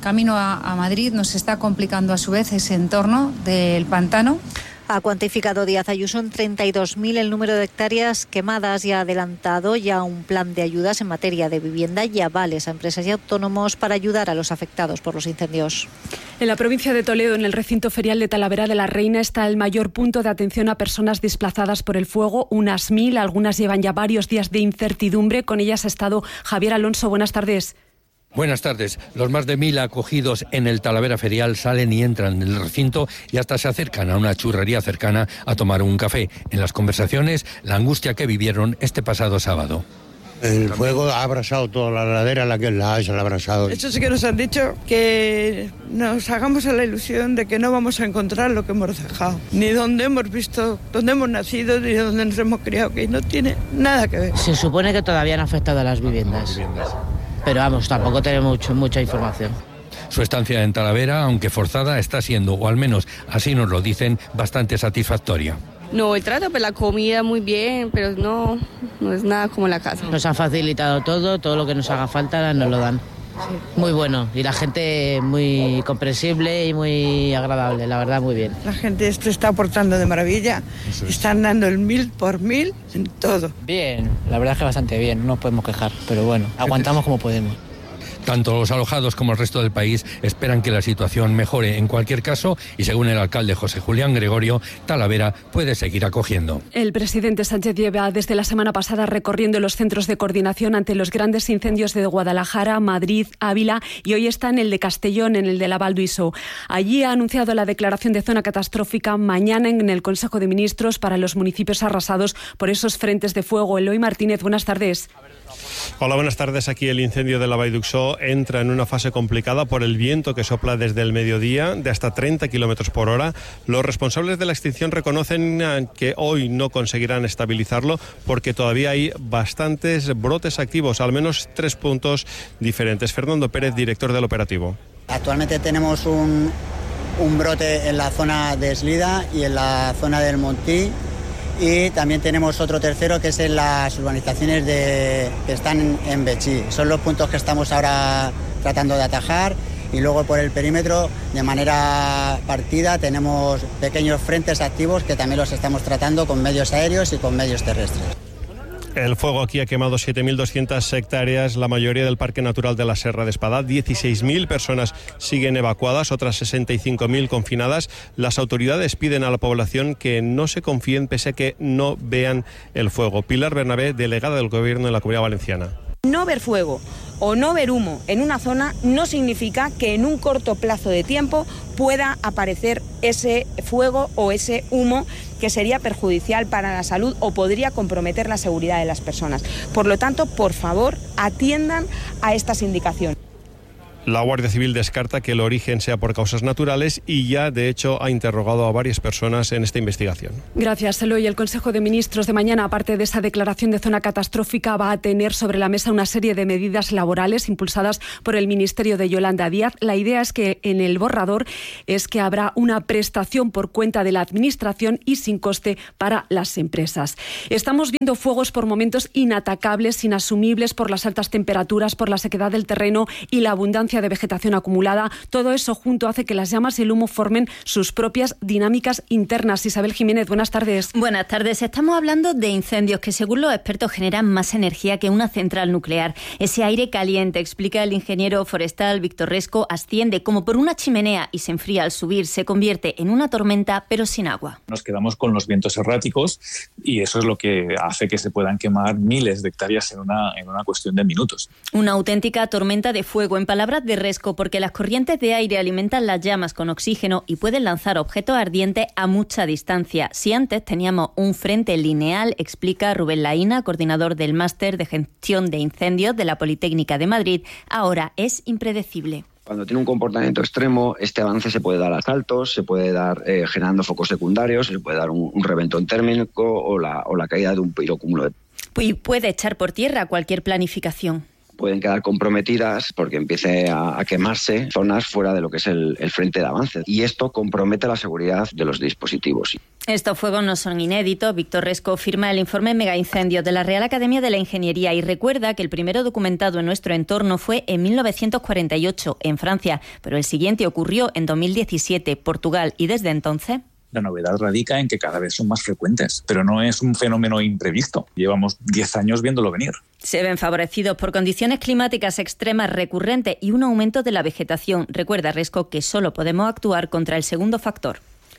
camino a Madrid, nos está complicando a su vez ese entorno del pantano. Ha cuantificado Díaz Ayuso en 32.000 el número de hectáreas quemadas y ha adelantado ya un plan de ayudas en materia de vivienda y avales a empresas y autónomos para ayudar a los afectados por los incendios. En la provincia de Toledo, en el recinto ferial de Talavera de la Reina, está el mayor punto de atención a personas desplazadas por el fuego, unas 1.000, algunas llevan ya varios días de incertidumbre. Con ellas ha estado Javier Alonso. Buenas tardes. Buenas tardes. Los más de 1.000 acogidos en el Talavera Ferial salen y entran en el recinto y hasta se acercan a una churrería cercana a tomar un café. En las conversaciones, la angustia que vivieron este pasado sábado. El fuego ha abrasado toda la ladera, la que es la ha abrasado. Eso sí que nos han dicho, que nos hagamos a la ilusión de que no vamos a encontrar lo que hemos dejado. Ni donde hemos visto, donde hemos nacido, ni donde nos hemos criado, que no tiene nada que ver. Se supone que todavía han afectado a las viviendas. Pero vamos, tampoco tenemos mucha información. Su estancia en Talavera, aunque forzada, está siendo, o al menos así nos lo dicen, bastante satisfactoria. No, el trato, pues la comida muy bien, pero no es nada como la casa. Nos han facilitado todo lo que nos haga falta nos lo dan. Sí. Muy bueno, y la gente muy comprensible y muy agradable, la verdad, muy bien. La gente se está aportando de maravilla, están dando el 1000 por 1000 en todo. Bien, la verdad es que bastante bien, no nos podemos quejar, pero bueno, aguantamos como podemos. Tanto los alojados como el resto del país esperan que la situación mejore. En cualquier caso, y según el alcalde José Julián Gregorio, Talavera puede seguir acogiendo. El presidente Sánchez lleva desde la semana pasada recorriendo los centros de coordinación ante los grandes incendios de Guadalajara, Madrid, Ávila y hoy está en el de Castellón, en el de Lavalduiso. Allí ha anunciado la declaración de zona catastrófica mañana en el Consejo de Ministros para los municipios arrasados por esos frentes de fuego. Eloy Martínez, buenas tardes. Hola, buenas tardes. Aquí el incendio de Lavalduiso entra en una fase complicada por el viento que sopla desde el mediodía de hasta 30 kilómetros por hora. Los responsables de la extinción reconocen que hoy no conseguirán estabilizarlo porque todavía hay bastantes brotes activos, al menos 3 puntos diferentes. Fernando Pérez, director del operativo. Actualmente tenemos un brote en la zona de Eslida y en la zona del Montí. Y también tenemos otro tercero que es en las urbanizaciones que están en Bechí. Son los puntos que estamos ahora tratando de atajar y luego por el perímetro de manera partida tenemos pequeños frentes activos que también los estamos tratando con medios aéreos y con medios terrestres. El fuego aquí ha quemado 7.200 hectáreas, la mayoría del Parque Natural de la Serra de Espadá. 16.000 personas siguen evacuadas, otras 65.000 confinadas. Las autoridades piden a la población que no se confíen pese a que no vean el fuego. Pilar Bernabé, delegada del Gobierno de la Comunidad Valenciana. No ver fuego o no ver humo en una zona no significa que en un corto plazo de tiempo pueda aparecer ese fuego o ese humo que sería perjudicial para la salud o podría comprometer la seguridad de las personas. Por lo tanto, por favor, atiendan a estas indicaciones. La Guardia Civil descarta que el origen sea por causas naturales y ya, de hecho, ha interrogado a varias personas en esta investigación. Gracias, Eloy. El Consejo de Ministros de mañana, aparte de esa declaración de zona catastrófica, va a tener sobre la mesa una serie de medidas laborales impulsadas por el Ministerio de Yolanda Díaz. La idea es que en el borrador es que habrá una prestación por cuenta de la Administración y sin coste para las empresas. Estamos viendo fuegos por momentos inatacables, inasumibles por las altas temperaturas, por la sequedad del terreno y la abundancia de vegetación acumulada. Todo eso junto hace que las llamas y el humo formen sus propias dinámicas internas. Isabel Jiménez, buenas tardes. Buenas tardes. Estamos hablando de incendios que, según los expertos, generan más energía que una central nuclear. Ese aire caliente, explica el ingeniero forestal Víctor Resco, asciende como por una chimenea y se enfría al subir. Se convierte en una tormenta, pero sin agua. Nos quedamos con los vientos erráticos y eso es lo que hace que se puedan quemar miles de hectáreas en una cuestión de minutos. Una auténtica tormenta de fuego, en palabras de Resco, porque las corrientes de aire alimentan las llamas con oxígeno y pueden lanzar objetos ardientes a mucha distancia. Si antes teníamos un frente lineal, explica Rubén Laína, coordinador del Máster de Gestión de Incendios de la Politécnica de Madrid, ahora es impredecible. Cuando tiene un comportamiento extremo, este avance se puede dar a saltos, se puede dar generando focos secundarios, se puede dar un reventón térmico o la caída de un pirocúmulo. Y puede echar por tierra cualquier planificación. pueden quedar comprometidas porque empiece a quemarse zonas fuera de lo que es el frente de avance. Y esto compromete la seguridad de los dispositivos. Estos fuegos no son inéditos. Víctor Resco firma el informe Mega Incendios de la Real Academia de la Ingeniería y recuerda que el primero documentado en nuestro entorno fue en 1948 en Francia, pero el siguiente ocurrió en 2017, Portugal, y desde entonces... La novedad radica en que cada vez son más frecuentes, pero no es un fenómeno imprevisto. Llevamos 10 años viéndolo venir. Se ven favorecidos por condiciones climáticas extremas recurrentes y un aumento de la vegetación. Recuerda Resco que solo podemos actuar contra el segundo factor.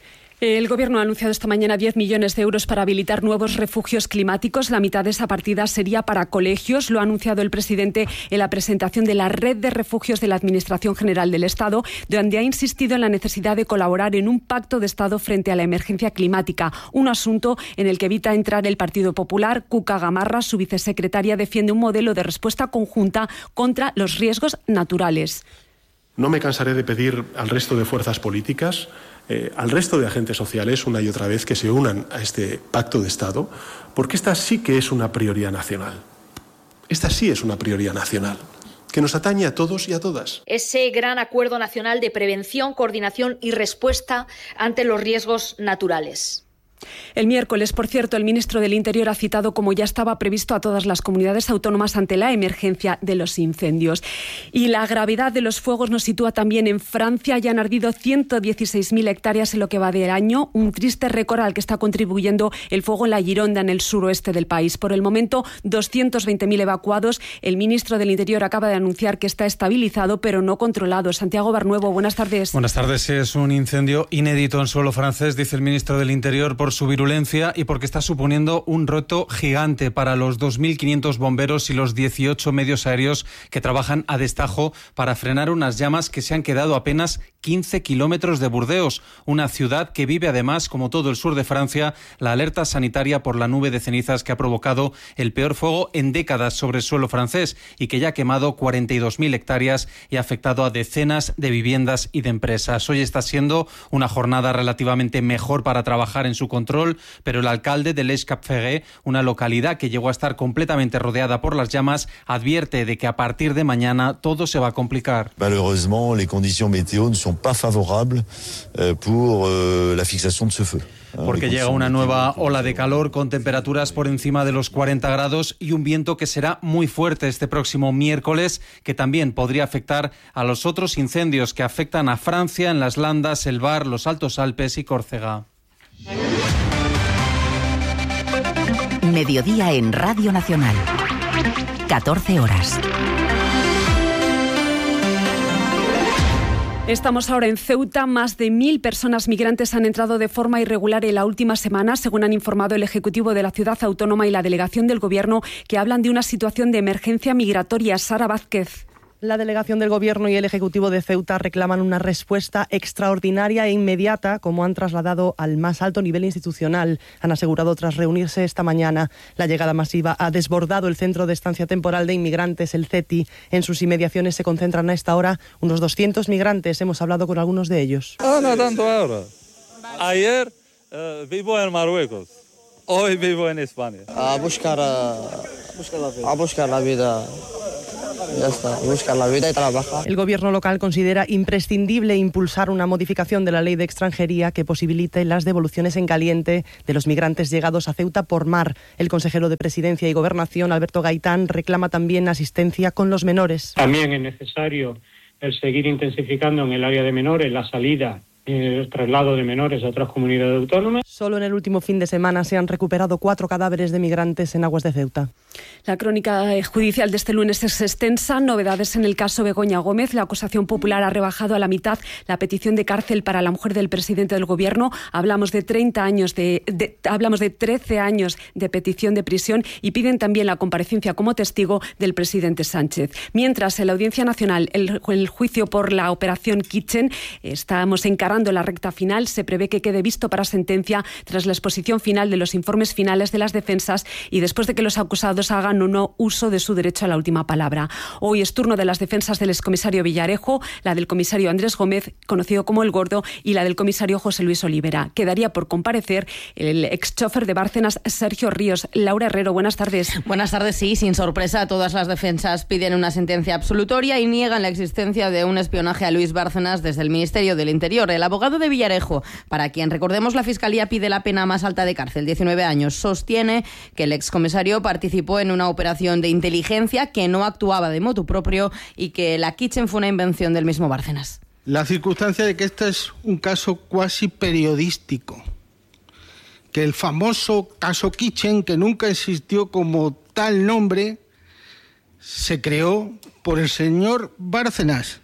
El Gobierno ha anunciado esta mañana 10 millones de euros para habilitar nuevos refugios climáticos. La mitad de esa partida sería para colegios. Lo ha anunciado el presidente en la presentación de la red de refugios de la Administración General del Estado, donde ha insistido en la necesidad de colaborar en un pacto de Estado frente a la emergencia climática, un asunto en el que evita entrar el Partido Popular. Cuca Gamarra, su vicesecretaria, defiende un modelo de respuesta conjunta contra los riesgos naturales. No me cansaré de pedir al resto de fuerzas políticas, al resto de agentes sociales, una y otra vez, que se unan a este pacto de Estado, porque esta sí que es una prioridad nacional. Esta sí es una prioridad nacional, que nos atañe a todos y a todas. Ese gran acuerdo nacional de prevención, coordinación y respuesta ante los riesgos naturales. El miércoles, por cierto, el ministro del Interior ha citado, como ya estaba previsto, a todas las comunidades autónomas ante la emergencia de los incendios. Y la gravedad de los fuegos nos sitúa también en Francia. Ya han ardido 116.000 hectáreas en lo que va del año, un triste récord al que está contribuyendo el fuego en la Gironda, en el suroeste del país. Por el momento, 220.000 evacuados. El ministro del Interior acaba de anunciar que está estabilizado, pero no controlado. Santiago Barnuevo, buenas tardes. Buenas tardes. Es un incendio inédito en suelo francés, dice el ministro del Interior, por su virulencia y porque está suponiendo un reto gigante para los 2.500 bomberos y los 18 medios aéreos que trabajan a destajo para frenar unas llamas que se han quedado a apenas 15 kilómetros de Burdeos, una ciudad que vive además, como todo el sur de Francia, la alerta sanitaria por la nube de cenizas que ha provocado el peor fuego en décadas sobre el suelo francés y que ya ha quemado 42.000 hectáreas y ha afectado a decenas de viviendas y de empresas. Hoy está siendo una jornada relativamente mejor para trabajar en su control, pero el alcalde de Les Cap-Ferret, una localidad que llegó a estar completamente rodeada por las llamas, advierte de que a partir de mañana todo se va a complicar. Malheureusement, les conditions météo ne sont pas favorables pour la fixation de ce feu. Porque llega una nueva ola de calor con temperaturas por encima de los 40 grados y un viento que será muy fuerte este próximo miércoles, que también podría afectar a los otros incendios que afectan a Francia en las Landas, el Var, los Altos Alpes y Córcega. Mediodía en Radio Nacional. 14 horas. Estamos ahora en Ceuta. Más de 1.000 personas migrantes han entrado de forma irregular en la última semana, según han informado el Ejecutivo de la Ciudad Autónoma y la Delegación del Gobierno, que hablan de una situación de emergencia migratoria. Sara Vázquez. La delegación del Gobierno y el Ejecutivo de Ceuta reclaman una respuesta extraordinaria e inmediata, como han trasladado al más alto nivel institucional. Han asegurado tras reunirse esta mañana. La llegada masiva ha desbordado el Centro de Estancia Temporal de Inmigrantes, el CETI. En sus inmediaciones se concentran a esta hora unos 200 migrantes. Hemos hablado con algunos de ellos. No tanto ahora. Ayer vivo en Marruecos. Hoy vivo en España. A buscar la vida. Ya está, buscar la vida y trabajar. El Gobierno local considera imprescindible impulsar una modificación de la ley de extranjería que posibilite las devoluciones en caliente de los migrantes llegados a Ceuta por mar. El consejero de Presidencia y Gobernación, Alberto Gaitán, reclama también asistencia con los menores. También es necesario el seguir intensificando en el área de menores la salida el traslado de menores a otras comunidades autónomas. Solo en el último fin de semana se han recuperado 4 cadáveres de migrantes en aguas de Ceuta. La crónica judicial de este lunes es extensa. Novedades en el caso Begoña Gómez. La acusación popular ha rebajado a la mitad la petición de cárcel para la mujer del presidente del Gobierno. Hablamos de 13 años de petición de prisión y piden también la comparecencia como testigo del presidente Sánchez. Mientras, en la Audiencia Nacional, el juicio por la operación Kitchen, estamos encarando cerrando la recta final, se prevé que quede visto para sentencia tras la exposición final de los informes finales de las defensas y después de que los acusados hagan o no uso de su derecho a la última palabra. Hoy es turno de las defensas del excomisario Villarejo, la del comisario Andrés Gómez, conocido como El Gordo, y la del comisario José Luis Olivera. Quedaría por comparecer el exchofer de Bárcenas, Sergio Ríos. Laura Herrero, buenas tardes. Buenas tardes, sí, sin sorpresa, todas las defensas piden una sentencia absolutoria y niegan la existencia de un espionaje a Luis Bárcenas desde el Ministerio del Interior. El abogado de Villarejo, para quien, recordemos, la Fiscalía pide la pena más alta de cárcel, 19 años, sostiene que el excomisario participó en una operación de inteligencia, que no actuaba de motu propio y que la Kitchen fue una invención del mismo Bárcenas. La circunstancia de que este es un caso cuasi periodístico, que el famoso caso Kitchen, que nunca existió como tal nombre, se creó por el señor Bárcenas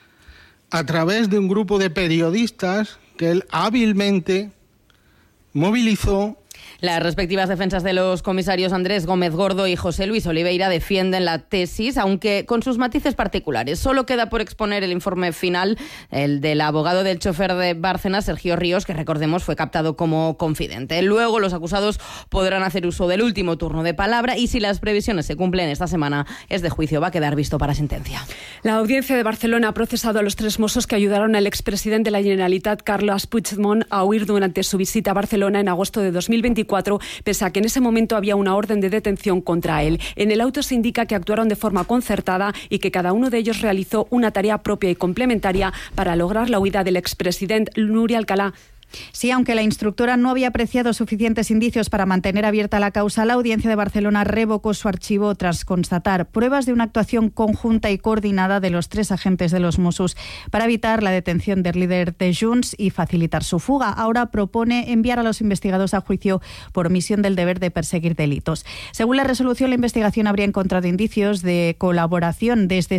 a través de un grupo de periodistas que él hábilmente movilizó. Las respectivas defensas de los comisarios Andrés Gómez Gordo y José Luis Oliveira defienden la tesis, aunque con sus matices particulares. Solo queda por exponer el informe final, el del abogado del chofer de Bárcenas, Sergio Ríos, que recordemos fue captado como confidente. Luego los acusados podrán hacer uso del último turno de palabra y si las previsiones se cumplen esta semana, este juicio va a quedar visto para sentencia. La Audiencia de Barcelona ha procesado a los 3 Mossos que ayudaron al expresidente de la Generalitat, Carles Puigdemont, a huir durante su visita a Barcelona en agosto de 2024, pese a que en ese momento había una orden de detención contra él. En el auto se indica que actuaron de forma concertada y que cada uno de ellos realizó una tarea propia y complementaria para lograr la huida del expresidente. Nuria Alcalá. Sí, aunque la instructora no había apreciado suficientes indicios para mantener abierta la causa, la Audiencia de Barcelona revocó su archivo tras constatar pruebas de una actuación conjunta y coordinada de los 3 agentes de los Mossos para evitar la detención del líder de Junts y facilitar su fuga. Ahora propone enviar a los investigados a juicio por omisión del deber de perseguir delitos. Según la resolución, la investigación habría encontrado indicios de colaboración desde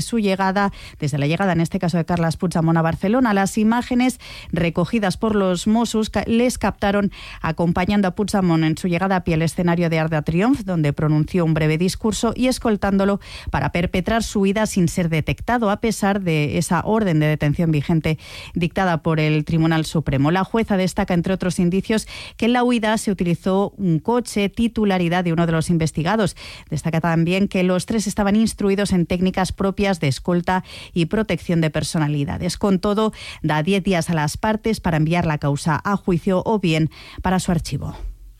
la llegada en este caso de Carles Puigdemont a Barcelona. Las imágenes recogidas por los Mossos les captaron acompañando a Puigdemont en su llegada a pie al escenario de Arc de Triomphe, donde pronunció un breve discurso, y escoltándolo para perpetrar su huida sin ser detectado, a pesar de esa orden de detención vigente dictada por el Tribunal Supremo. La jueza destaca, entre otros indicios, que en la huida se utilizó un coche, titularidad de uno de los investigados. Destaca también que los 3 estaban instruidos en técnicas propias de escolta y protección de personalidades. Con todo, da 10 días a las partes para enviar la causa a juicio o bien para su archivo.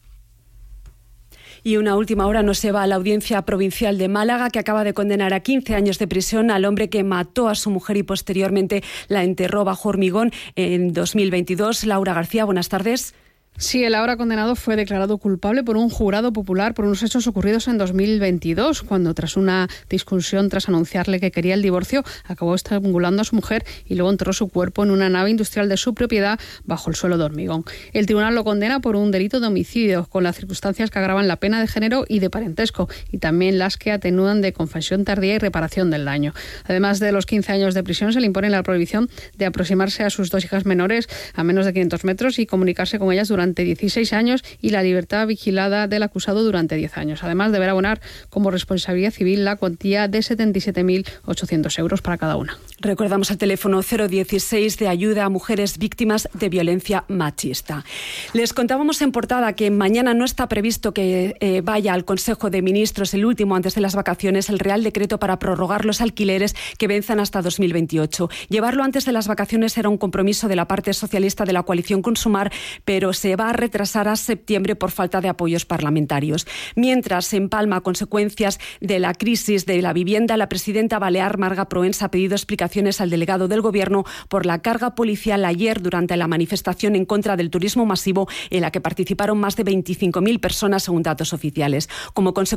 Y una última hora nos lleva a la Audiencia Provincial de Málaga, que acaba de condenar a 15 años de prisión al hombre que mató a su mujer y posteriormente la enterró bajo hormigón en 2022. Laura García, buenas tardes. Sí, el ahora condenado fue declarado culpable por un jurado popular por unos hechos ocurridos en 2022, cuando tras una discusión, tras anunciarle que quería el divorcio, acabó estrangulando a su mujer y luego enterró su cuerpo en una nave industrial de su propiedad bajo el suelo de hormigón. El tribunal lo condena por un delito de homicidio, con las circunstancias que agravan la pena de género y de parentesco, y también las que atenúan de confesión tardía y reparación del daño. Además de los 15 años de prisión, se le impone la prohibición de aproximarse a sus 2 hijas menores a menos de 500 metros y comunicarse con ellas durante 16 años y la libertad vigilada del acusado durante 10 años. Además, deberá abonar como responsabilidad civil la cuantía de 77.800 euros para cada una. Recordamos el teléfono 016 de ayuda a mujeres víctimas de violencia machista. Les contábamos en portada que mañana no está previsto que vaya al Consejo de Ministros, el último antes de las vacaciones, el Real Decreto para prorrogar los alquileres que venzan hasta 2028. Llevarlo antes de las vacaciones era un compromiso de la parte socialista de la coalición Consumar, pero se va a retrasar a septiembre por falta de apoyos parlamentarios. Mientras, en Palma, a consecuencias de la crisis de la vivienda, la presidenta balear Marga Proens ha pedido explicaciones al delegado del Gobierno por la carga policial ayer durante la manifestación en contra del turismo masivo en la que participaron más de 25.000 personas según datos oficiales. Como consecuencia